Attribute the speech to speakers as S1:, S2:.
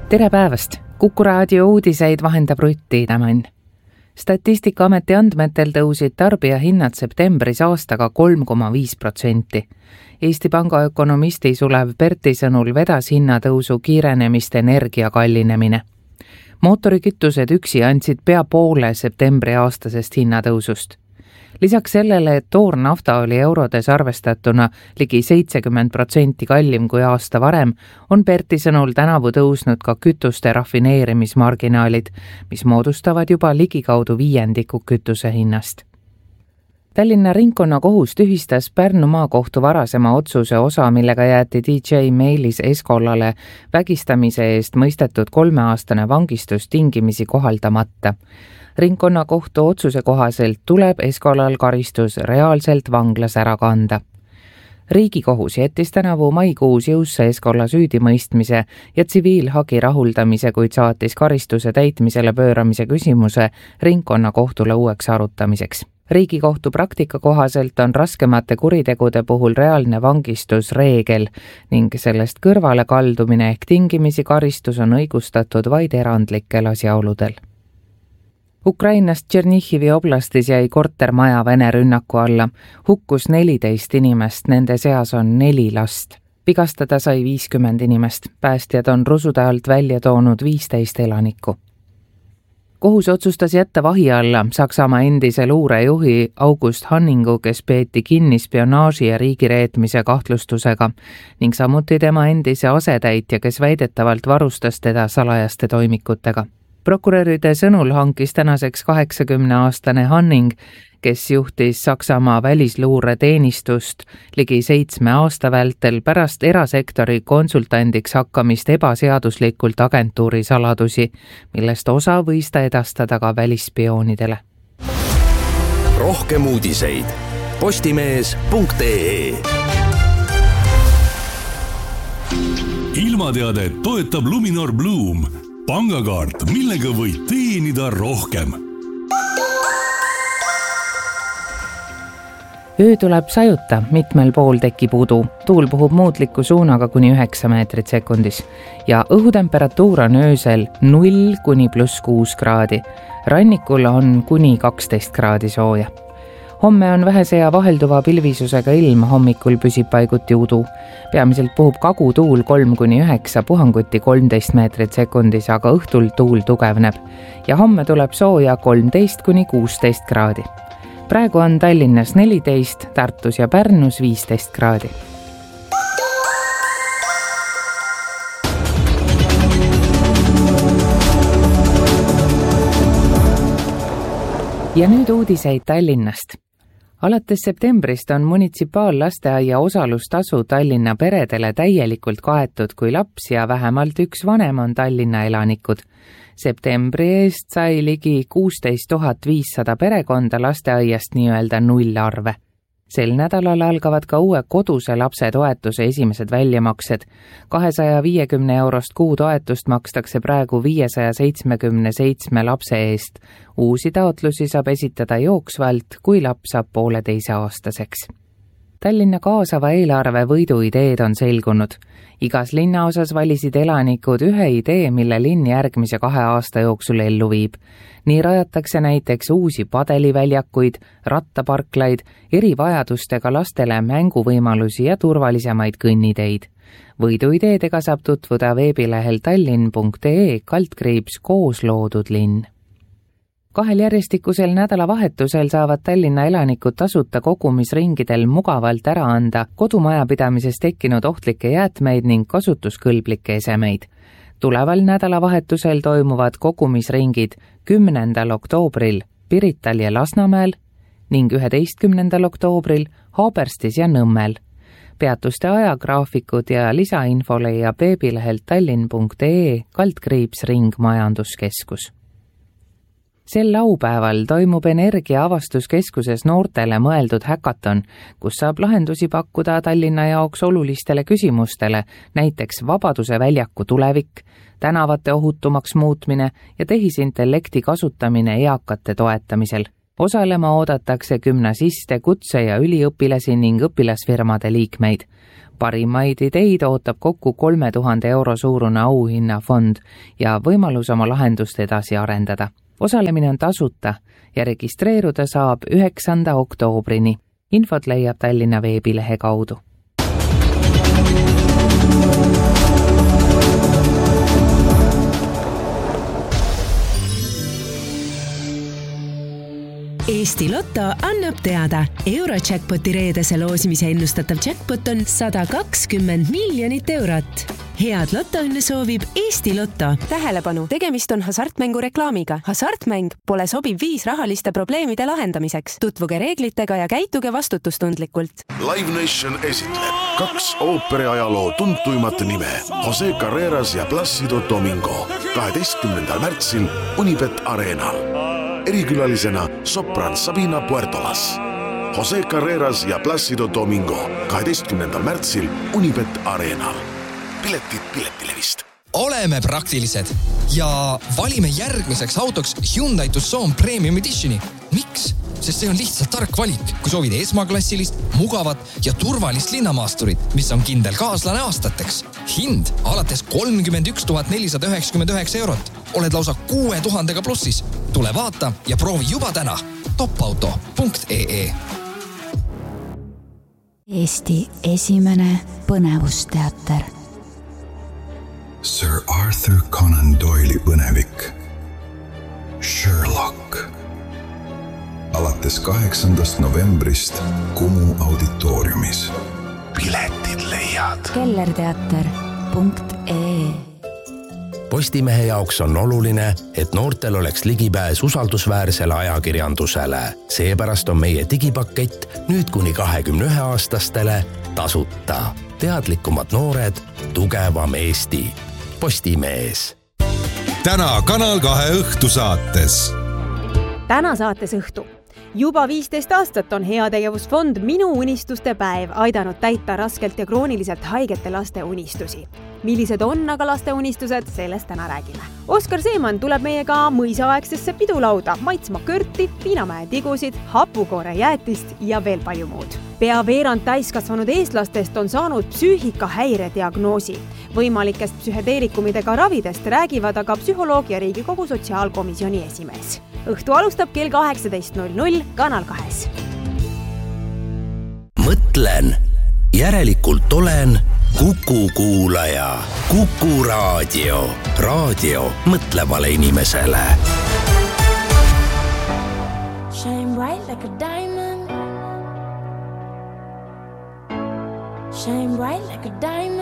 S1: Tere päevast! Kuku raadio uudiseid vahendab Rutt Tiidemann. Statistikaameti andmetel tõusid tarbijahinnad septembris aastaga 3,5%. Eesti Panga ökonomisti Sulev Perti sõnul vedas hinnatõusu kiirenemist energia kallinemine. Mootorikütused üksi andsid pea poole septembri aastasest hinnatõusust. Lisaks sellele, et toornafta oli eurodes arvestatuna ligi 70% kallim kui aasta varem, on Perti sõnul tänavu tõusnud ka kütuste rafineerimismarginaalid, mis moodustavad juba ligikaudu viiendiku kütuse hinnast. Tallinna ringkonnakohus tühistas Pärnu maakohtu varasema otsuse osa, millega jäeti DJ Meelis Eskolale vägistamise eest mõistetud 3-aastane vangistus tingimisi kohaldamata. Ringkonnakohtu otsuse kohaselt tuleb Eskolal karistus reaalselt vanglas ära kanda. Riigikohus jättis tänavu maikuus jõusse Eskola süüdimõistmise ja tsiviilhagi rahuldamise, kuid saatis karistuse täitmisele pööramise küsimuse ringkonnakohtule uueks arutamiseks. Riigikohtu praktika kohaselt on raskemate kuritegude puhul reaalne vangistus reegel ning sellest kõrvale kaldumine ehk tingimisi karistus on õigustatud vaid erandlikel asjaoludel. Ukrainast Tšernihivi oblastis jäi kortermaja Vene rünnaku alla. Hukkus 14 inimest, nende seas on 4 last. Vigastada sai 50 inimest. Päästjad on rusude alt välja toonud 15 elanikku. Kohus otsustas jätta vahi alla Saksamaa endise luurejuhi August Hanningu, kes peeti kinni spionaaži ja riigireetmise kahtlustusega ning samuti tema endise asetäitja, kes väidetavalt varustas teda salajaste toimikutega. Prokuröride sõnul hankis tänaseks 80-aastane Hanning, kes juhtis Saksamaa välisluureteenistust ligi 7 aasta vältel pärast erasektori konsultandiks hakkamist ebaseaduslikult agentuuri saladusi, millest osa võis ta edastada ka välisspioonidele.
S2: Rohkem uudiseid postimees.ee.
S3: Ilmateade toetab Luminor Bloom. Pangakaart, millega võid teenida rohkem.
S1: Öö tuleb sajuta, mitmel pool tekib udu. Tuul puhub muutliku suunaga kuni 9 meetrit sekundis ja õhutemperatuur on öösel 0 kuni +6 kraadi. Rannikul on kuni 12 kraadi sooja. Homme on vähese ja vahelduva pilvisusega ilm, hommikul püsib paiguti udu. Peamiselt puhub kagutuul 3 kuni 9, puhanguti 13 meetrit sekundis, aga õhtul tuul tugevneb. Ja homme tuleb sooja 13 kuni 16 kraadi. Praegu on Tallinnas 14, Tartus ja Pärnus 15 kraadi. Ja nüüd uudiseid Tallinnast. Alates septembrist on munitsipaallasteaia osalustasu Tallinna peredele täielikult kaetud, kui laps ja vähemalt üks vanem on Tallinna elanikud. Septembri eest sai ligi 16 500 perekonda lasteaiast nii-öelda nullarve. Sel nädalal algavad ka uue koduse lapse toetuse esimesed väljamaksed. 250 eurost kuutoetust makstakse praegu 577 lapse eest. Uusi taotlusi saab esitada jooksvalt, kui laps saab 1,5-aastaseks. Tallinna kaasava eelarve võiduideed on selgunud. Igas linnaosas valisid elanikud ühe idee, mille linn järgmise 2 aasta jooksul ellu viib. Nii rajatakse näiteks uusi padeliväljakuid, rattaparklaid, erivajadustega lastele mänguvõimalusi ja turvalisemaid kõnniteid. Võiduideedega saab tutvuda veebilehel tallinn.ee/koos loodud linn. 2 järjestikusel nädalavahetusel saavad Tallinna elanikud tasuta kogumisringidel mugavalt ära anda kodumajapidamises tekkinud ohtlikke jäätmeid ning kasutuskõlblikke esemeid. Tuleval nädalavahetusel toimuvad kogumisringid 10. oktoobril Pirital ja Lasnamäel ning 11. oktoobril Haaberstis ja Nõmmel. Peatuste ajagraafikud ja lisainfo leiab veebilehelt tallinn.ee/ring majanduskeskus. Sel laupäeval toimub Energia Avastuskeskuses noortele mõeldud häkaton, kus saab lahendusi pakkuda Tallinna jaoks olulistele küsimustele, näiteks Vabaduse väljaku tulevik, tänavate ohutumaks muutmine ja tehisintellekti kasutamine eakate toetamisel. Osalema oodatakse gümnasiste, kutse- ja üliõpilasi ning õpilasfirmade liikmeid. Parimaid ideid ootab kokku 3000 € suurune auhinnafond ja võimalus oma lahendust edasi arendada. Osalemine on tasuta ja registreeruda saab 9. oktoobrini. Infot leiab Tallinna veebilehe kaudu.
S2: Eesti Lotto annab teada. Eurojackpoti reedese loosimise ennustatav jackpot on 120 miljonit eurot. Head lotoõnne soovib Eesti Lotto.
S4: Tähelepanu, tegemist on hasartmängu reklaamiga. Hasartmäng pole sobiv viis rahaliste probleemide lahendamiseks. Tutvuge reeglitega ja käituge vastutustundlikult.
S5: Live Nation esitleb 2 ooperiajaloo tuntuimat nime. Jose Carreras ja Plácido Domingo 12. märtsil Unibet Arenal. Erikülalisena sopran Sabina Puertolas. Jose Carreras ja Plácido Domingo 12. märtsil Unibet Arenal. Piletid Piletilevist.
S6: Oleme praktilised ja valime järgmiseks autoks Hyundai Tucson Premium Editioni. Miks? Sest see on lihtsalt tark valik, kui soovid esmaklassilist, mugavat ja turvalist linnamaasturit, mis on kindel kaaslane aastateks. Hind alates 31 499 €. Oled lausa 6000 plussis. Tule vaata ja proovi juba täna. topauto.ee.
S7: Eesti esimene põnevusteater.
S8: Sir Arthur Conan Doyle'i põnevik Sherlock. Alates 8. novembrist Kumu auditooriumis.
S5: Piletid leiad.
S7: kellerteater.ee.
S9: Postimehe jaoks on oluline, et noortel oleks ligipääs usaldusväärsele ajakirjandusele. Seepärast on meie digipakett nüüd kuni 21-aastastele tasuta. Teadlikumad noored, tugevam Eesti. Postimees.
S10: Täna Kanal 2 õhtusaates.
S11: Täna saates õhtu. Juba 15 aastat on heategevusfond Minu unistuste päev aidanud täita raskelt ja krooniliselt haigete laste unistusi. Millised on aga laste unistused, sellest täna räägime. Oskar Seeman tuleb meiega mõisaaegsesse pidulauda maitsma kõrti, Viinamäe tigusid, hapukoore jäätist ja veel palju muud. Pea veerand täiskasvanud eestlastest on saanud psüühikahäire diagnoosi. Võimalikest psühhedeerikumidega ravidest räägivad aga psühholoog ja Riigikogu sotsiaalkomisjoni esimees. Õhtu alustab kell 18.00 Kanal 2.
S9: Mõtlen, järelikult olen Kuku kuulaja. Kuku raadio. Raadio mõtlevale inimesele.
S12: Shine bright like a diamond. Shine bright like a diamond.